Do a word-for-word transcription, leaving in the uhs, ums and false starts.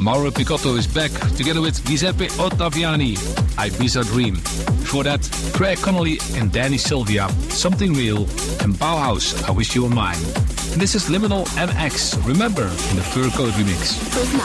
Mauro Picotto is back together with Giuseppe Ottaviani, Ibiza Dream. Before that, Craig Connolly and Danny Sylvia, Something Real, and Bauhaus, I Wish You Were Mine. And this is Liminal M X, remember, in the Fur Coat remix.